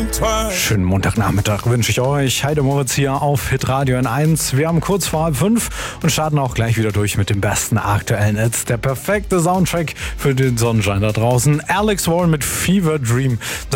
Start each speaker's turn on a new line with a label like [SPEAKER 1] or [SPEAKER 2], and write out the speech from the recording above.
[SPEAKER 1] Schönen Montagnachmittag wünsche ich euch. Heide Moritz hier auf Hitradio N1. Wir haben kurz vor 4:30 und starten auch gleich wieder durch mit dem besten aktuellen Hits. Der perfekte Soundtrack für den Sonnenschein da draußen. Alex Warren mit Fever Dream.